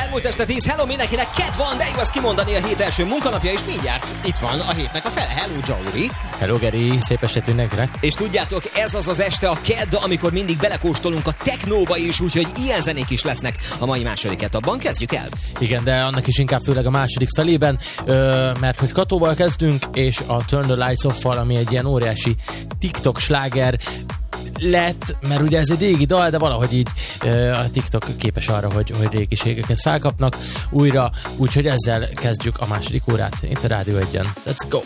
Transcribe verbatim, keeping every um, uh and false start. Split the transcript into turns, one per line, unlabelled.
elmúlt este tíz, hello mindenkinek, kedd van, de jó ezt kimondani, a hét első munkanapja, és mindjárt itt van a hétnek a fele. Hello, Jory.
Hello, Geri, szép estét mindenkinek.
És tudjátok, ez az az este, a kedd, amikor mindig belekóstolunk a technóba is, úgyhogy ilyen zenék is lesznek a mai második etapban. Kezdjük el.
Igen, de annak is inkább főleg a második felében, ö, mert hogy Katóval kezdünk, és a Turn the Lights Off-val, ami egy ilyen óriási TikTok sláger lett, mert ugye ez egy régi dal, de valahogy így ö, a TikTok képes arra, hogy, hogy régiségeket felkapnak újra, úgyhogy ezzel kezdjük a második órát itt a Rádió egyen. Let's go!